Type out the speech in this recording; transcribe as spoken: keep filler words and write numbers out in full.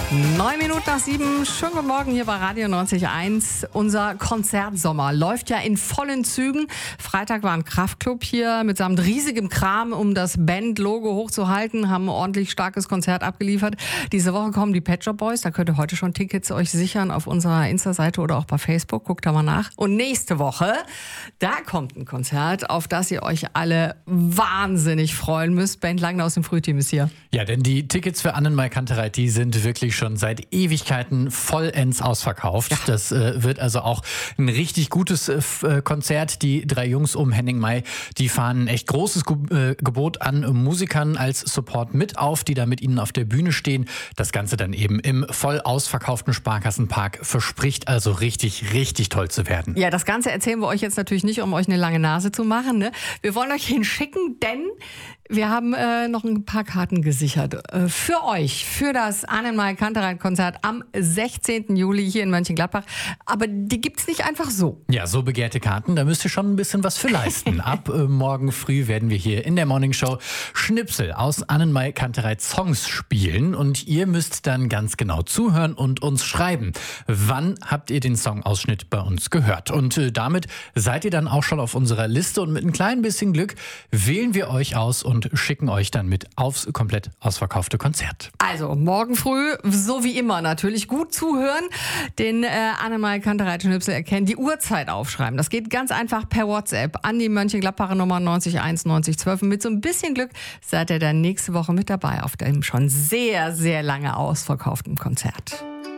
Neun Minuten nach sieben, schönen guten Morgen hier bei Radio neunzig Komma eins. Unser Konzertsommer läuft ja in vollen Zügen. Freitag war ein Kraftklub hier mit samt riesigem Kram, um das Band-Logo hochzuhalten, haben ein ordentlich starkes Konzert abgeliefert. Diese Woche kommen die Pet Shop Boys, da könnt ihr heute schon Tickets euch sichern auf unserer Insta-Seite oder auch bei Facebook, guckt da mal nach. Und nächste Woche, da kommt ein Konzert, auf das ihr euch alle wahnsinnig freuen müsst. Band Langner aus dem Frühteam ist hier. Ja, denn die Tickets für Annenmai Kantereit, die sind wirklich schon seit Ewigkeiten vollends ausverkauft. Ja. Das äh, wird also auch ein richtig gutes äh, Konzert. Die drei Jungs um Henning Mai, die fahren ein echt großes Ge- äh, Gebot an Musikern als Support mit auf, die da mit ihnen auf der Bühne stehen. Das Ganze dann eben im voll ausverkauften Sparkassenpark, verspricht also richtig, richtig toll zu werden. Ja, das Ganze erzählen wir euch jetzt natürlich nicht, um euch eine lange Nase zu machen. Ne? Wir wollen euch hinschicken, denn wir haben äh, noch ein paar Karten gesichert. Äh, für euch, für das Annenmai Kantereit Konzert am sechzehnten Juli hier in Mönchengladbach. Aber die gibt's nicht einfach so. Ja, so begehrte Karten, da müsst ihr schon ein bisschen was für leisten. Ab äh, morgen früh werden wir hier in der Morning Show Schnipsel aus Annenmai Kantereit Songs spielen. Und ihr müsst dann ganz genau zuhören und uns schreiben, wann habt ihr den Songausschnitt bei uns gehört. Und äh, damit seid ihr dann auch schon auf unserer Liste. Und mit ein klein bisschen Glück wählen wir euch aus und und schicken euch dann mit aufs komplett ausverkaufte Konzert. Also morgen früh, so wie immer natürlich, gut zuhören, den äh, Annenmai Kantereit Schnipsel erkennen, die Uhrzeit aufschreiben. Das geht ganz einfach per WhatsApp an die Mönchengladbacher Nummer neunzig eins neunzig zwölf. Mit so ein bisschen Glück seid ihr dann nächste Woche mit dabei auf dem schon sehr, sehr lange ausverkauften Konzert.